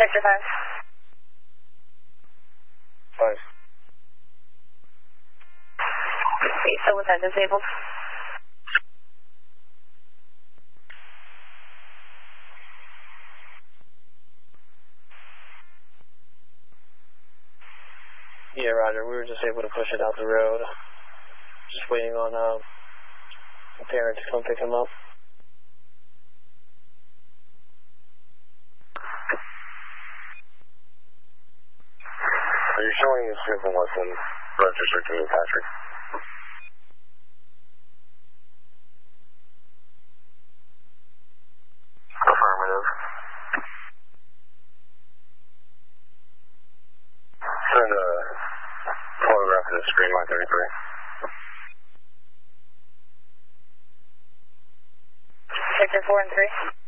Sector 5. 5. Okay, so was that disabled? Yeah, Roger. We were just able to push it out the road. Just waiting on a parent to come pick him up. Are you showing Smith & Wesson registered to New Patrick? Affirmative. Send a photograph of the screen line 33. Sector 4 and 3.